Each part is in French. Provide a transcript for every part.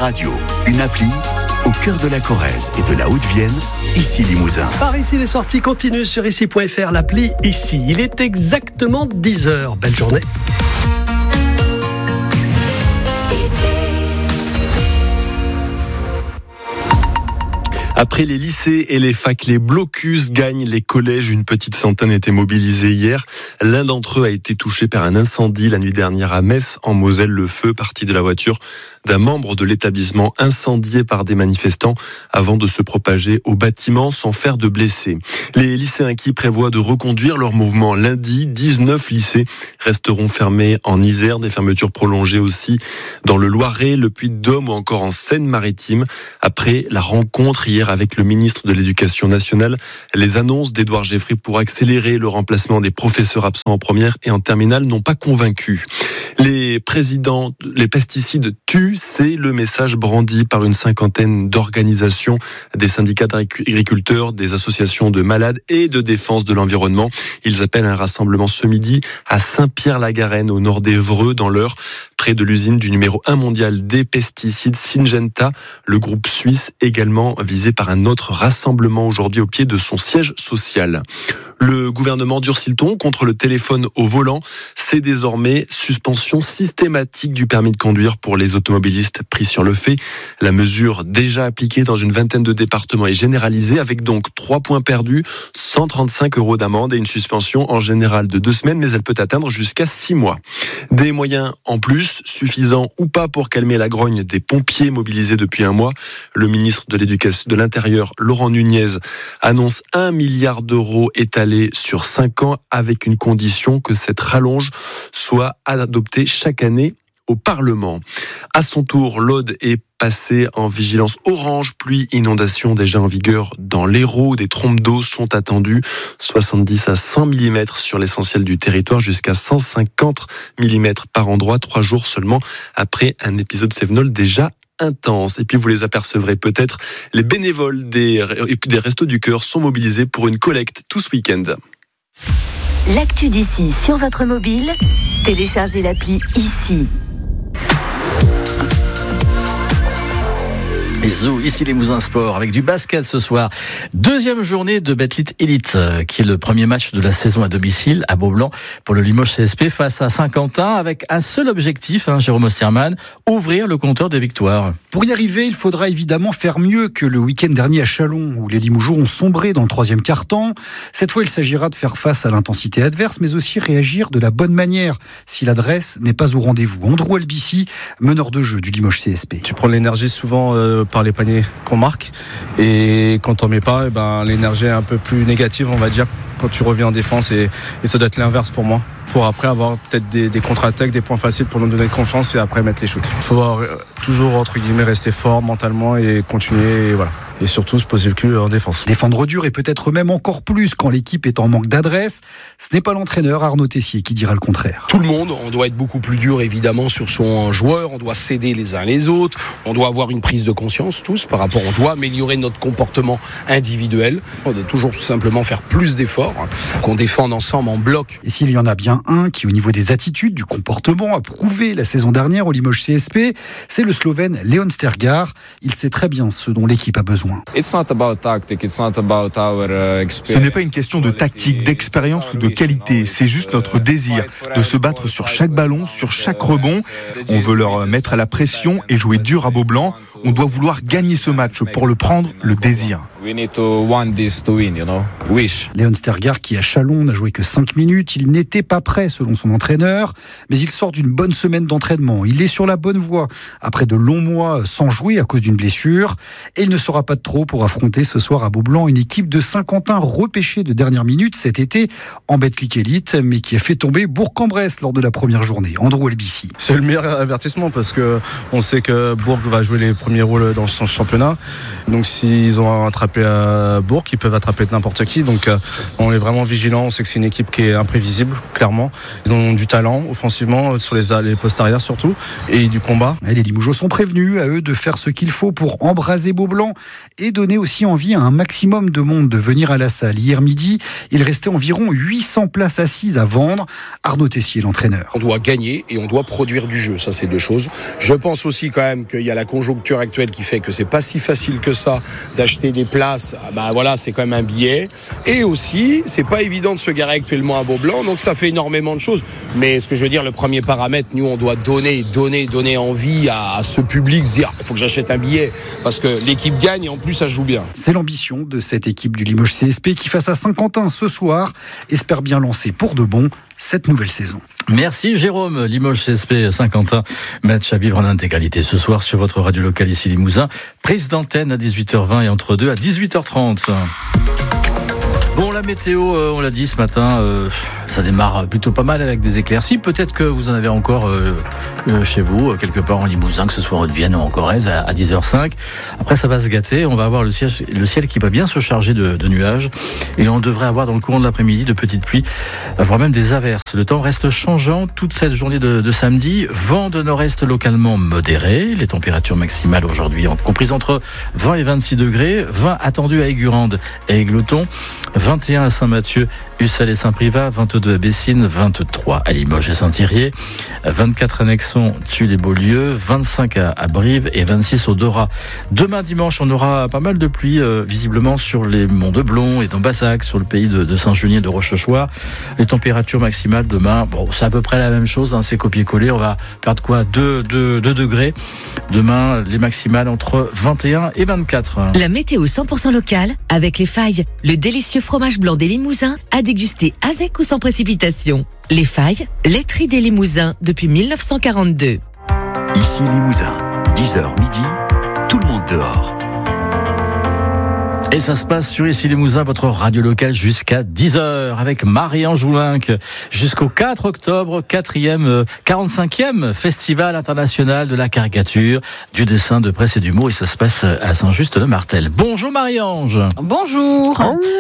Radio, une appli au cœur de la Corrèze et de la Haute-Vienne, ici Limousin. Par ici, les sorties continuent sur ici.fr, l'appli ici. Il est exactement 10h. Belle journée. Après les lycées et les facs, les blocus gagnent les collèges. Une petite centaine était mobilisée hier. L'un d'entre eux a été touché par un incendie la nuit dernière à Metz, en Moselle. Le feu parti de la voiture d'un membre de l'établissement incendié par des manifestants avant de se propager au bâtiment sans faire de blessés. Les lycéens qui prévoient de reconduire leur mouvement lundi, 19 lycées resteront fermés en Isère. Des fermetures prolongées aussi dans le Loiret, le Puy-de-Dôme ou encore en Seine-Maritime. Après la rencontre hier avec le ministre de l'Éducation nationale, les annonces d'Édouard Geffry pour accélérer le remplacement des professeurs absents en première et en terminale n'ont pas convaincu. Les pesticides tuent, c'est le message brandi par une cinquantaine d'organisations, des syndicats d'agriculteurs, des associations de malades et de défense de l'environnement. Ils appellent un rassemblement ce midi à Saint-Pierre-la-Garenne, au nord d'Évreux, dans l'Eure, près de l'usine du numéro 1 mondial des pesticides, Syngenta, le groupe suisse également visé par un autre rassemblement aujourd'hui au pied de son siège social. Le gouvernement durcit le ton contre le téléphone au volant. C'est désormais suspension systématique du permis de conduire pour les automobilistes pris sur le fait. La mesure déjà appliquée dans une vingtaine de départements est généralisée avec donc 3 points perdus, 135 € d'amende et une suspension en général de 2 semaines, mais elle peut atteindre jusqu'à 6 mois. Des moyens en plus, suffisants ou pas pour calmer la grogne des pompiers mobilisés depuis un mois. Le ministre de l'Intérieur, Laurent Nunez, annonce 1 milliard d'euros étalés sur 5 ans avec une condition que cette rallonge soit adoptée chaque année au Parlement. À son tour, l'Aude est passée en vigilance orange, pluie, inondation déjà en vigueur dans l'Hérault. Des trompes d'eau sont attendues, 70 à 100 mm sur l'essentiel du territoire, jusqu'à 150 mm par endroit, 3 jours seulement après un épisode cévenol déjà intense. Et puis vous les apercevrez peut-être, les bénévoles des Restos du Cœur sont mobilisés pour une collecte tout ce week-end. L'actu d'ici sur votre mobile, téléchargez l'appli ici. Et Zou, ici Limousin Sport, avec du basket ce soir. 2e journée de Betclic Elite, qui est le premier match de la saison à domicile, à Beaublanc, pour le Limoges CSP face à Saint-Quentin, avec un seul objectif, Jérôme Osterman, ouvrir le compteur de victoires. Pour y arriver, il faudra évidemment faire mieux que le week-end dernier à Châlons, où les Limougeaux ont sombré dans le 3e quart-temps. Cette fois, il s'agira de faire face à l'intensité adverse, mais aussi réagir de la bonne manière, si l'adresse n'est pas au rendez-vous. Andrew Albici, meneur de jeu du Limoges CSP. Tu prends l'énergie souvent par les paniers qu'on marque, et quand on met pas, l'énergie est un peu plus négative, on va dire, quand tu reviens en défense, et ça doit être l'inverse pour moi, pour après avoir peut-être des contre-attaques, des points faciles pour nous donner confiance et après mettre les shoots. Il faut toujours entre guillemets rester fort mentalement et continuer, et voilà. Et surtout se poser le cul en défense. Défendre dur et peut-être même encore plus quand l'équipe est en manque d'adresse. Ce n'est pas l'entraîneur Arnaud Tessier qui dira le contraire. Tout le monde, on doit être beaucoup plus dur évidemment sur son joueur, on doit s'aider les uns les autres, on doit avoir une prise de conscience tous par rapport, on doit améliorer notre comportement individuel, on doit toujours tout simplement faire plus d'efforts, qu'on défende ensemble en bloc. Et s'il y en a bien un qui au niveau des attitudes, du comportement a prouvé la saison dernière au Limoges CSP, c'est le Slovène Leon Stergar. Il sait très bien ce dont l'équipe a besoin. Ce n'est pas une question de tactique, d'expérience ou de qualité, c'est juste notre désir de se battre sur chaque ballon, sur chaque rebond. On veut leur mettre à la pression et jouer dur à Beaublanc. On doit vouloir gagner ce match pour le prendre, le désir. Leon Stergar, qui à Châlons n'a joué que 5 minutes, il n'était pas prêt selon son entraîneur, mais il sort d'une bonne semaine d'entraînement. Il est sur la bonne voie après de longs mois sans jouer à cause d'une blessure, et il ne sera pas de trop pour affronter ce soir à Beaublanc une équipe de Saint-Quentin repêchée de dernière minute cet été en Betclic Elite, mais qui a fait tomber Bourg-en-Bresse lors de la première journée. Andrew Albici. C'est le meilleur avertissement parce que on sait que Bourg va jouer les premiers premier rôle dans ce championnat. Donc s'ils ont attrapé Bourg, ils peuvent attraper n'importe qui. Donc on est vraiment vigilants. On sait que c'est une équipe qui est imprévisible, clairement. Ils ont du talent offensivement sur les postes arrière surtout et du combat. Les Limougeaux sont prévenus, à eux de faire ce qu'il faut pour embraser Beaublanc et donner aussi envie à un maximum de monde de venir à la salle. Hier midi, il restait environ 800 places assises à vendre. Arnaud Tessier, l'entraîneur. On doit gagner et on doit produire du jeu, ça c'est deux choses. Je pense aussi quand même qu'il y a la conjoncture actuelle qui fait que c'est pas si facile que ça d'acheter des places. Voilà, c'est quand même un billet. Et aussi, c'est pas évident de se garer actuellement à Beaublanc, donc ça fait énormément de choses. Mais ce que je veux dire, le premier paramètre, nous on doit donner envie à ce public, se dire il faut que j'achète un billet parce que l'équipe gagne et en plus ça joue bien. C'est l'ambition de cette équipe du Limoges CSP qui, face à Saint-Quentin ce soir, espère bien lancer pour de bon cette nouvelle saison. Merci Jérôme. Limoges CSP Saint-Quentin, match à vivre en intégralité ce soir sur votre radio locale ici Limousin. Prise d'antenne à 18h20 et entre 2 à 18h30. Bon, la météo, on l'a dit ce matin, ça démarre plutôt pas mal avec des éclaircies. Peut-être que vous en avez encore chez vous, quelque part en Limousin, que ce soit en Haute-Vienne ou en Corrèze, à 10h05. Après, ça va se gâter. On va avoir le ciel qui va bien se charger de nuages. Et on devrait avoir dans le courant de l'après-midi de petites pluies, voire même des averses. Le temps reste changeant toute cette journée de samedi. Vent de nord-est localement modéré. Les températures maximales aujourd'hui comprises entre 20 et 26 degrés. 20 attendus à Aigurande et Égletons. 21 à Saint-Mathieu, Ussel et Saint-Privat, 22 à Bessines, 23 à Limoges et Saint-Thirier, 24 à Nexon, Tulle et Beaulieu, 25 à Brive et 26 au Dorat. Demain dimanche, on aura pas mal de pluie visiblement sur les monts de Blon et dans Bassac, sur le pays de Saint-Junien et de Rochechouart. Les températures maximales demain, c'est à peu près la même chose, c'est copier-coller. On va perdre 2 degrés. Demain, les maximales entre 21 et 24. La météo 100% locale avec Les Failles, le délicieux fromage blanc des Limousins à déguster avec ou sans précipitation. Les Failles, laiterie des Limousins depuis 1942. Ici Limousin, 10h midi, tout le monde dehors. Et ça se passe sur Ici Limousin, votre radio locale jusqu'à 10h avec Marie-Ange Joulinc jusqu'au 4 octobre, 45e Festival international de la caricature, du dessin, de presse et d'humour. Et ça se passe à Saint-Just-le-Martel. Bonjour Marie-Ange. Bonjour.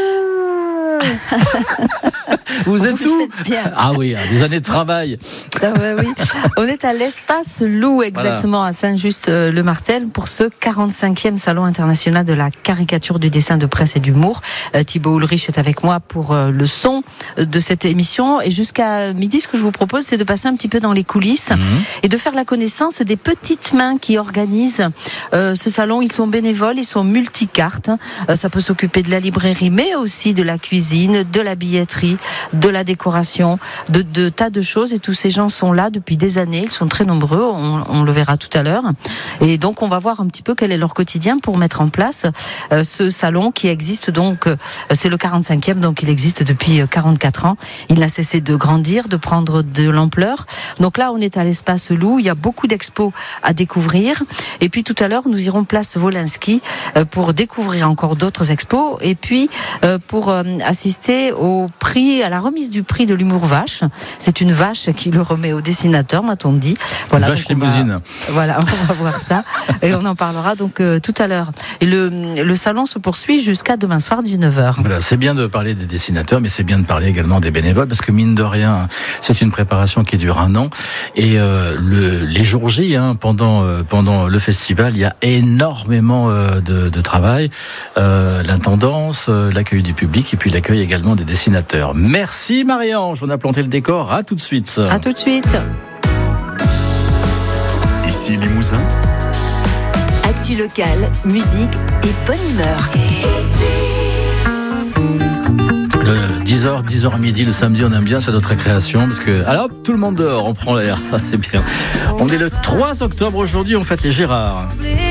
Vous êtes où? Bien. Ah oui, des années de travail. Oui. On est à l'espace Loup, exactement, voilà, à Saint-Just-le-Martel pour ce 45e Salon international de la caricature, du dessin, de presse et d'humour. Thibaut Ulrich est avec moi pour le son de cette émission. Et jusqu'à midi, ce que je vous propose, c'est de passer un petit peu dans les coulisses et de faire la connaissance des petites mains qui organisent ce salon. Ils sont bénévoles, ils sont multicartes. Ça peut s'occuper de la librairie, mais aussi de la cuisine, de la billetterie, de la décoration, de tas de choses. Et tous ces gens sont là depuis des années. Ils sont très nombreux, on le verra tout à l'heure. Et donc, on va voir un petit peu quel est leur quotidien pour mettre en place ce salon qui existe donc, c'est le 45e, donc il existe depuis 44 ans. Il n'a cessé de grandir, de prendre de l'ampleur. Donc là, on est à l'espace Loup. Il y a beaucoup d'expos à découvrir. Et puis tout à l'heure, nous irons place Wolinski pour découvrir encore d'autres expos. Et puis, pour assister au prix, à la remise du prix de l'humour vache. C'est une vache qui le remet au dessinateur, m'a-t-on dit. Voilà, vache limousine. Voilà, on va voir ça. Et on en parlera donc tout à l'heure. Et le salon se poursuit jusqu'à demain soir, 19h. Voilà, c'est bien de parler des dessinateurs, mais c'est bien de parler également des bénévoles, parce que mine de rien, c'est une préparation qui dure 1 an. Et les jours J, pendant le festival, il y a énormément de travail. L'intendance, l'accueil du public et puis l'accueil également des dessinateurs. Merci Marie-Ange, on a planté le décor. À tout de suite. À tout de suite. Ici Limousin. Actu locale, musique et bonne humeur. Le 10h midi, le samedi, on aime bien, c'est notre récréation, parce que, alors, tout le monde dehors, on prend l'air, ça c'est bien. On est le 3 octobre aujourd'hui, on fête les Gérards.